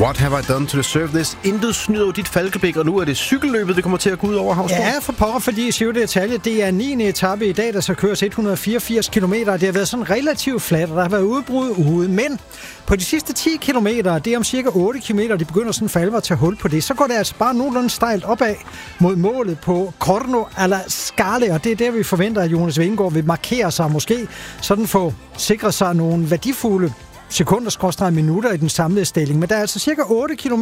What have I done to deserve this? Intet snyder dit Falkebæk, og nu er det cykelløbet, det kommer til at gå ud over, Hausgaard. Ja, for pokker, fordi Giro d'Italia, det er 9. etape i dag, der så køres 184 km. Det har været sådan relativt fladt, og der har været udbrud ude. Men på de sidste 10 km, det er om cirka 8 km, de begynder sådan for alvor at tage hul på det. Så går det altså bare nogenlunde stejlt opad mod målet på Corno alla Scale, og det er der, vi forventer, at Jonas Vingegaard vil markere sig måske, sådan få sikret sig nogle værdifulde sekunder/minutter i den samlede stilling. Men der er altså cirka 8 km